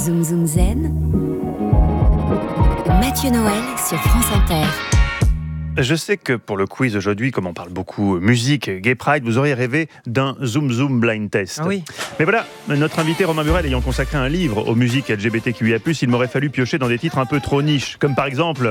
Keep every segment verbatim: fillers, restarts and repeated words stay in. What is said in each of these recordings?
Zoom Zoom Zen, Mathieu Noël sur France Inter. Je sais que pour le quiz aujourd'hui, comme on parle beaucoup musique, Gay Pride, vous auriez rêvé d'un Zoom Zoom blind test. Ah oui. Mais voilà, notre invité Romain Burel ayant consacré un livre aux musiques L G B T Q I A plus, il m'aurait fallu piocher dans des titres un peu trop niches, comme par exemple...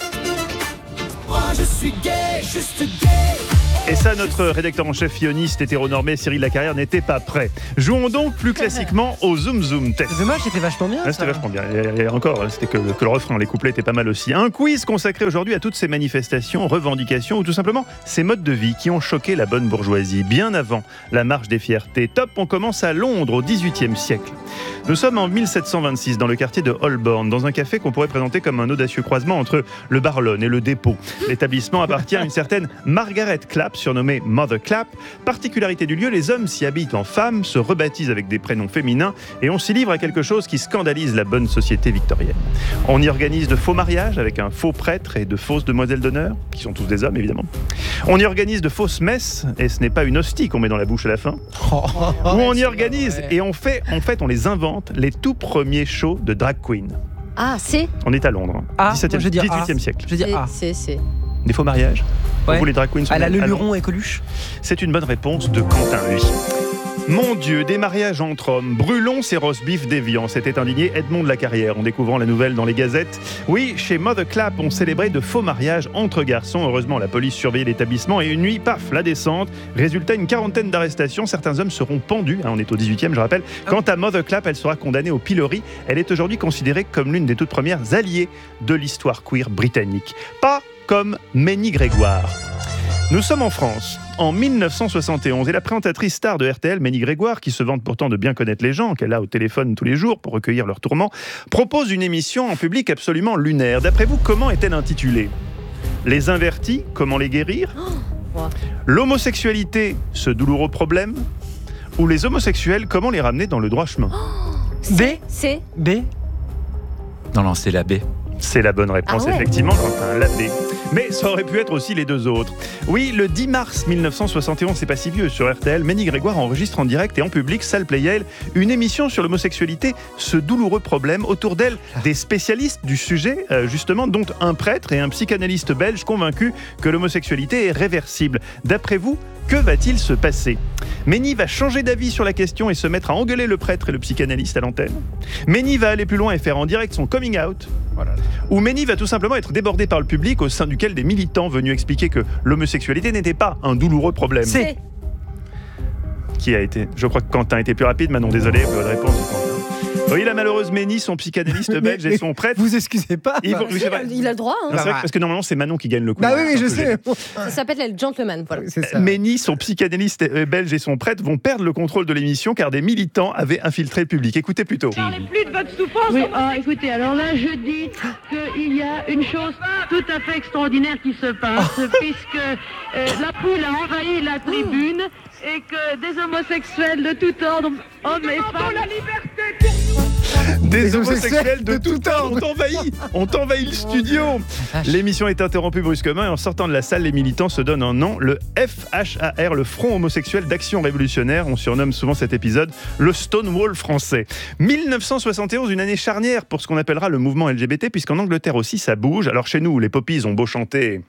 Moi je suis gay, juste gay. Et ça, notre rédacteur en chef ioniste hétéronormé Cyril Lacarrière n'était pas prêt. Jouons donc plus classiquement au Zoom Zoom test. C'est dommage, c'était vachement bien. Ah, c'était vachement bien. Et encore, c'était que, que le refrain, les couplets étaient pas mal aussi. Un quiz consacré aujourd'hui à toutes ces manifestations, revendications ou tout simplement ces modes de vie qui ont choqué la bonne bourgeoisie bien avant la marche des fiertés. Top, on commence à Londres au dix-huitième siècle. Nous sommes en mille sept cent vingt-six dans le quartier de Holborn, dans un café qu'on pourrait présenter comme un audacieux croisement entre le Barlone et le Dépôt. L'établissement appartient à une certaine Margaret Clapp, surnommée Mother Clapp. Particularité du lieu, les hommes s'y habitent en femmes, se rebaptisent avec des prénoms féminins et on s'y livre à quelque chose qui scandalise la bonne société victorienne. On y organise de faux mariages avec un faux prêtre et de fausses demoiselles d'honneur, qui sont tous des hommes évidemment. On y organise de fausses messes, et ce n'est pas une hostie qu'on met dans la bouche à la fin. Oh, Où on y organise et on fait, en fait, on les invente, les tout premiers shows de drag queen. Ah, c'est On est à Londres, hein. Ah, dix-septième, moi, je veux dire dix-huitième A. siècle. Je veux dire, ah. C'est, c'est. Des faux mariages. Pour Ouais. vous, les drag queens sont À la à Londres. Leluron et Coluche. C'est une bonne réponse de Quentin, lui. Mon Dieu, des mariages entre hommes. Brûlons ces roast beef déviants. S'était indigné Edmond de la Carrière en découvrant la nouvelle dans les gazettes. Oui, chez Mother Clapp, on célébrait de faux mariages entre garçons. Heureusement, la police surveillait l'établissement et une nuit, paf, la descente. Résultat, une quarantaine d'arrestations. Certains hommes seront pendus. Hein, on est au dix-huitième, je rappelle. Quant à Mother Clapp, elle sera condamnée au pilori. Elle est aujourd'hui considérée comme l'une des toutes premières alliées de l'histoire queer britannique. Pas comme Ménie Grégoire. Nous sommes en France, en mille neuf cent soixante et onze, et la présentatrice star de R T L, Ménie Grégoire, qui se vante pourtant de bien connaître les gens, qu'elle a au téléphone tous les jours pour recueillir leurs tourments, propose une émission en public absolument lunaire. D'après vous, comment est-elle intitulée ? Les invertis, comment les guérir ? Oh, ouais. L'homosexualité, ce douloureux problème ? Ou les homosexuels, comment les ramener dans le droit chemin ? B. C'est. B. Non, non, c'est la B. C'est la bonne réponse, Ah ouais. effectivement, Quentin, la B. Mais ça aurait pu être aussi les deux autres. Oui, le dix mars mille neuf cent soixante et onze, c'est pas si vieux, sur R T L, Ménie Grégoire enregistre en direct et en public, salle Playel, une émission sur l'homosexualité, ce douloureux problème. Autour d'elle, des spécialistes du sujet, euh, justement, dont un prêtre et un psychanalyste belge convaincus que l'homosexualité est réversible. D'après vous, que va-t-il se passer ? Ménie va changer d'avis sur la question et se mettre à engueuler le prêtre et le psychanalyste à l'antenne. Ménie va aller plus loin et faire en direct son coming out. Ou Ménie va tout simplement être débordée par le public au sein duquel des militants venus expliquer que l'homosexualité n'était pas un douloureux problème. C'est. Qui a été ? Je crois que Quentin était plus rapide. Manon, désolé, bonne réponse de Quentin. Oui, la malheureuse Ménie, son psychanalyste Mais- belge et mais son prêtre. Vous excusez pas. Ils vont- oui, c'est vrai. Il a le droit, hein. Non, c'est vrai que- parce que normalement c'est Manon qui gagne le coup. Bah oui, oui, je sais. Ça s'appelle le gentleman, voilà. C'est ça. Ménie, son psychanalyste euh, belge et son prêtre vont perdre le contrôle de l'émission car des militants avaient infiltré le public. Écoutez plutôt. Parlez plus de votre souffrance. Oui, ah, écoutez, alors là, je dis qu'il y a une chose tout à fait extraordinaire qui se passe, puisque euh, la poule a envahi la tribune et que des homosexuels de tout ordre, hommes et femmes... la liberté. Des homosexuels de tout ordre ont envahi, ont envahi le studio. L'émission est interrompue brusquement et en sortant de la salle, les militants se donnent un nom, le F H A R, le Front homosexuel d'action révolutionnaire. On surnomme souvent cet épisode le Stonewall français. mille neuf cent soixante et onze, une année charnière pour ce qu'on appellera le mouvement L G B T, puisqu'en Angleterre aussi ça bouge. Alors chez nous, les poppies ont beau chanter.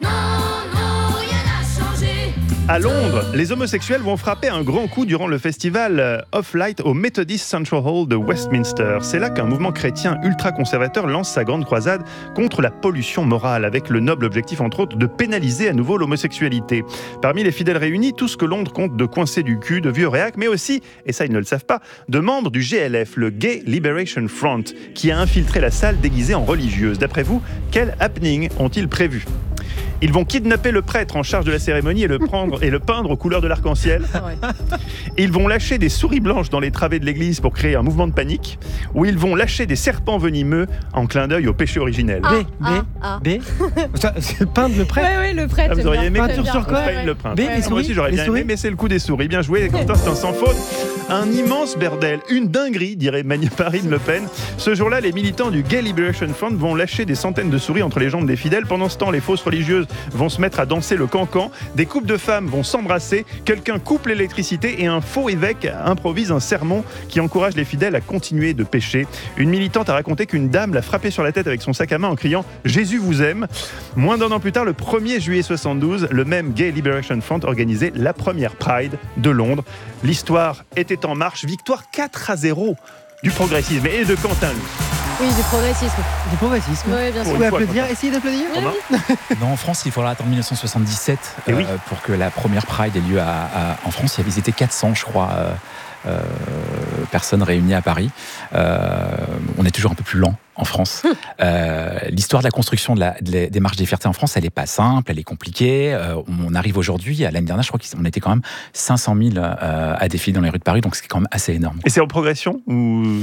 À Londres, les homosexuels vont frapper un grand coup durant le festival Off Light au Methodist Central Hall de Westminster. C'est là qu'un mouvement chrétien ultra-conservateur lance sa grande croisade contre la pollution morale, avec le noble objectif, entre autres, de pénaliser à nouveau l'homosexualité. Parmi les fidèles réunis, tout ce que Londres compte de coincés du cul, de vieux réacs, mais aussi, et ça ils ne le savent pas, de membres du G L F, le Gay Liberation Front, qui a infiltré la salle déguisée en religieuse. D'après vous, quel happening ont-ils prévu ? Ils vont kidnapper le prêtre en charge de la cérémonie et le prendre et le peindre aux couleurs de l'arc-en-ciel. Ah ouais. Ils vont lâcher des souris blanches dans les travées de l'église pour créer un mouvement de panique. Ou ils vont lâcher des serpents venimeux en clin d'œil au péché originel. Ah, B. B. ah, ah. B. Ça, c'est peindre le prêtre. Ouais, ouais, le prêtre. Ah, vous j'aime auriez bien. aimé Peinture J'aime sur bien. quoi Raphaël Ouais, Le ouais. Prince. B, les Moi souris. aussi j'aurais Les bien souris. aimé, mais c'est le coup des souris. Bien joué, Quentin, c'est un sans faute. Un immense bordel, une dinguerie, dirait Marine Le Pen. Ce jour-là, les militants du Gay Liberation Front vont lâcher des centaines de souris entre les jambes des fidèles. Pendant ce temps, les fausses religieuses vont se mettre à danser le cancan. Des couples de femmes vont s'embrasser. Quelqu'un coupe l'électricité et un faux évêque improvise un sermon qui encourage les fidèles à continuer de pécher. Une militante a raconté qu'une dame l'a frappé sur la tête avec son sac à main en criant « Jésus vous aime ». Moins d'un an plus tard, le premier juillet soixante-douze, le même Gay Liberation Front organisait la première Pride de Londres. L'histoire était en marche. Victoire quatre à zéro du progressisme et de Quentin. Oui, du progressisme. Du progressisme. Oui, bien sûr. Vous pouvez applaudir, essayez d'applaudir. Non, en France, il faudra attendre dix-neuf cent soixante-dix-sept Eh oui. euh, pour que la première Pride ait lieu à, à- en France. Ils étaient quatre cents, je crois, euh, euh, personnes réunies à Paris. Euh, on est toujours un peu plus lent en France. Euh, l'histoire de la construction de la, de la- des marches des fiertés en France, elle n'est pas simple, elle est compliquée. Euh, on arrive aujourd'hui, à l'année dernière, je crois qu'on était quand même cinq cent mille euh, à défiler dans les rues de Paris, donc c'est quand même assez énorme. Et c'est en progression ou,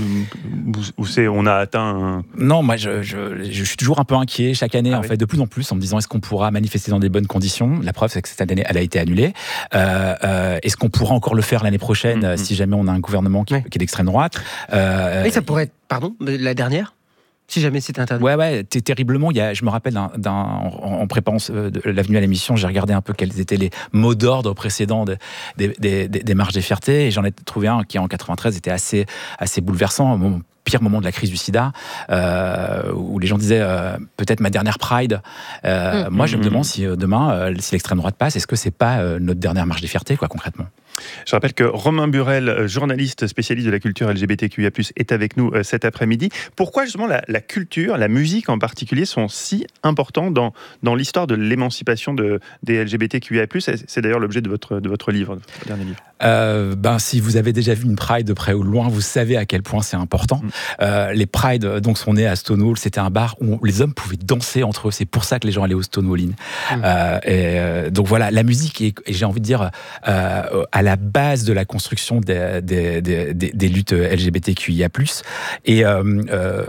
ou, ou c'est, on a atteint un... Non, moi, je, je, je suis toujours un peu inquiet chaque année, Ah en oui. fait, de plus en plus, en me disant est-ce qu'on pourra manifester dans des bonnes conditions. La preuve, c'est que cette année, elle a été annulée. Euh, euh, est-ce qu'on pourra encore le faire l'année prochaine, Mm-hmm. si jamais on a un gouvernement qui, Ouais. qui est d'extrême droite? Euh, Et ça pourrait être, pardon, la dernière, si jamais c'était interdit. Ouais, ouais, t- terriblement. Il y a, je me rappelle, d'un, d'un- en, en préparant euh, de- l'avenue à l'émission, j'ai regardé un peu quels étaient les mots d'ordre précédents de- des, des, des, des marches des fiertés, et j'en ai trouvé un qui, en quatre-vingt-treize, était assez, assez bouleversant. Mon pire moment de la crise du sida, euh, où les gens disaient euh, peut-être ma dernière Pride. Euh, Mmh. Moi, je me Mmh. demande si euh, demain, euh, si l'extrême droite passe, est-ce que c'est pas euh, notre dernière marche des fiertés, quoi, concrètement? Je rappelle que Romain Burel, journaliste spécialiste de la culture L G B T Q I A plus, est avec nous euh, cet après-midi. Pourquoi justement la, la culture, la musique en particulier, sont si importants dans, dans l'histoire de l'émancipation de, des L G B T Q I A plus? C'est, c'est d'ailleurs l'objet de votre, de votre livre, de votre dernier livre. Euh, ben, si vous avez déjà vu une Pride de près ou de loin, vous savez à quel point c'est important. Mm. Euh, les Pride donc sont nés à Stonewall. C'était un bar où les hommes pouvaient danser entre eux. C'est pour ça que les gens allaient au Stonewall Inn. Mm. Euh, et, euh, donc voilà, la musique est, et j'ai envie de dire, euh, à la base de la construction des, des, des, des, des luttes L G B T Q I A plus. Et euh, euh,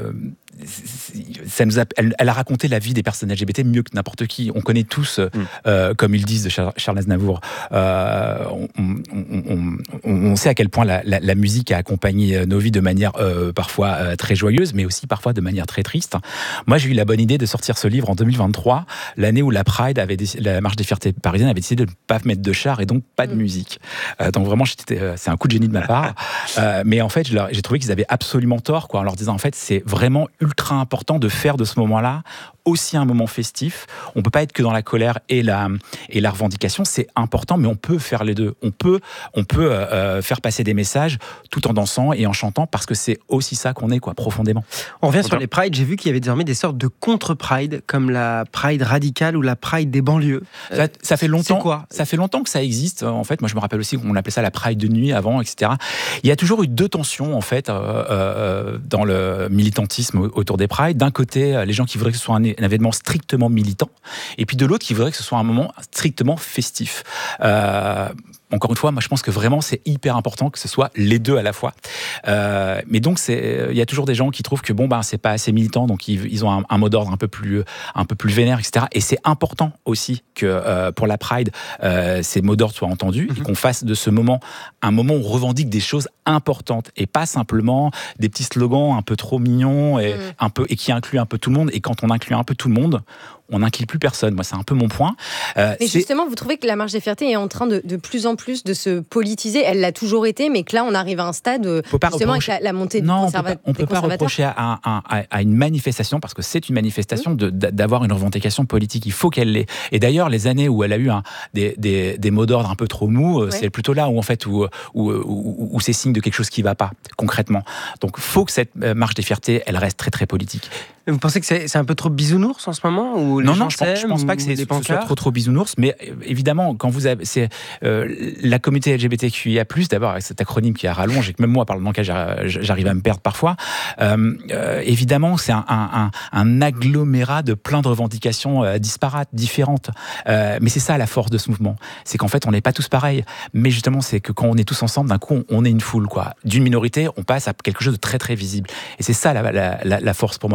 ça nous a, elle, elle a raconté la vie des personnes L G B T mieux que n'importe qui. On connaît tous, mm. euh, comme ils disent de Charles, Charles Aznavour, euh, on, on, on, on, on sait à quel point la, la, la musique a accompagné nos vies de manière euh, parfois euh, très joyeuse, mais aussi parfois de manière très triste. Moi, j'ai eu la bonne idée de sortir ce livre en deux mille vingt-trois, l'année où la Pride avait décidé, la marche des fiertés parisiennes avait décidé de ne pas mettre de chars et donc pas de mm. musique. Euh, donc vraiment, euh, c'est un coup de génie de ma part. Euh, mais en fait, je leur, j'ai trouvé qu'ils avaient absolument tort, quoi, en leur disant en fait, c'est vraiment ultra important de faire de ce moment-là aussi un moment festif. On peut pas être que dans la colère et la et la revendication. C'est important, mais on peut faire les deux. On peut on peut euh, faire passer des messages tout en dansant et en chantant, parce que c'est aussi ça qu'on est, quoi, profondément. On revient sur les Prides. J'ai vu qu'il y avait désormais des sortes de contre-Pride, comme la Pride radicale ou la Pride des banlieues. Ça, ça fait longtemps. C'est quoi ? Ça fait longtemps que ça existe. En fait, moi, je me rappelle aussi qu'on appelait ça la Pride de nuit avant, et cetera. Il y a toujours eu deux tensions, en fait, euh, euh, dans le militantisme autour des Prides. D'un côté, les gens qui voudraient que ce soit un, un événement strictement militant, et puis de l'autre, qui voudraient que ce soit un moment strictement festif. Euh, Encore une fois, moi je pense que vraiment c'est hyper important que ce soit les deux à la fois. Euh, mais donc c'est, il y a toujours des gens qui trouvent que bon ben c'est pas assez militant, donc ils, ils ont un, un mot d'ordre un peu plus, un peu plus vénère, et cetera. Et c'est important aussi que euh, pour la Pride, euh, ces mots d'ordre soient entendus mm-hmm. et qu'on fasse de ce moment un moment où on revendique des choses importantes et pas simplement des petits slogans un peu trop mignons et mm. un peu et qui incluent un peu tout le monde. Et quand on inclut un peu tout le monde, on n'inclut plus personne. Moi, c'est un peu mon point. Euh, mais justement, vous trouvez que la marche des fiertés est en train de, de plus en plus de se politiser? Elle l'a toujours été, mais que là, on arrive à un stade, justement, avec la, la montée non, du conservateur. On ne peut pas reprocher à, à, à, à une manifestation, parce que c'est une manifestation, de, d'avoir une revendication politique. Il faut qu'elle l'ait. Et d'ailleurs, les années où elle a eu un, des, des, des mots d'ordre un peu trop mous, ouais. c'est plutôt là où, en fait, où, où, où, où c'est signe de quelque chose qui ne va pas, concrètement. Donc, il faut que cette marche des fiertés, elle reste très, très politique. Vous pensez que c'est, c'est un peu trop bisounours en ce moment, ou les non, gens non, je pense, je pense pas que c'est, ce soit trop trop bisounours, mais évidemment, quand vous avez, c'est euh, la communauté L G B T Q I A plus, d'abord avec cet acronyme qui est rallonge et que même moi, par le langage, j'arrive à me perdre parfois. Euh, euh, évidemment, c'est un, un, un agglomérat de plein de revendications euh, disparates, différentes. Euh, mais c'est ça la force de ce mouvement, c'est qu'en fait, on n'est pas tous pareils. Mais justement, c'est que quand on est tous ensemble, d'un coup, on, on est une foule, quoi. D'une minorité, on passe à quelque chose de très très visible. Et c'est ça la, la, la, la force pour moi des, des marches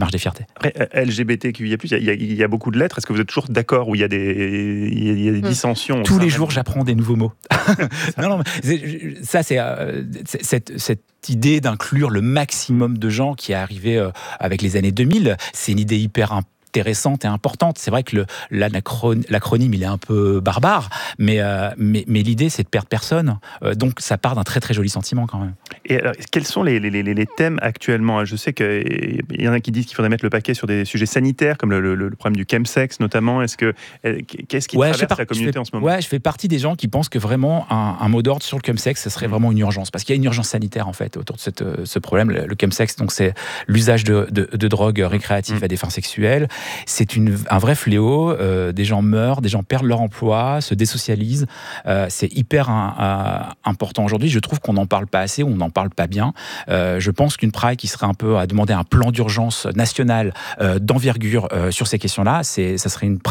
marche des fiertés. Après, L G B T Q I A plus, il y, a, il y a beaucoup de lettres. Est-ce que vous êtes toujours d'accord ou il y a des, il y a, il y a des dissensions? Tous les jours, j'apprends des nouveaux mots. non, non, c'est, ça, c'est, euh, c'est cette, cette idée d'inclure le maximum de gens qui est arrivée euh, avec les années deux mille. C'est une idée hyper importante. intéressante et importante. C'est vrai que le, l'acron, l'acronyme, il est un peu barbare, mais, euh, mais, mais l'idée, c'est de perdre personne. Euh, donc, ça part d'un très, très joli sentiment quand même. Et alors, quels sont les, les, les, les thèmes actuellement? Je sais qu'il y en a qui disent qu'il faudrait mettre le paquet sur des sujets sanitaires, comme le, le, le problème du chemsex notamment. Est-ce que, qu'est-ce qui ouais, traverse par, la communauté fais, en ce moment? Ouais, je fais partie des gens qui pensent que vraiment un, un mot d'ordre sur le chemsex, ce serait vraiment une urgence. Parce qu'il y a une urgence sanitaire, en fait, autour de cette, ce problème. Le, le chemsex, donc, c'est l'usage de, de, de drogues récréatives mmh. à des fins sexuelles. C'est une un vrai fléau, euh, des gens meurent, des gens perdent leur emploi, se désocialisent. Euh, c'est hyper un, un, important aujourd'hui. Je trouve qu'on n'en parle pas assez, on n'en parle pas bien. Euh, je pense qu'une Pride qui serait un peu à demander un plan d'urgence national euh, d'envergure euh, sur ces questions-là, c'est, ça serait une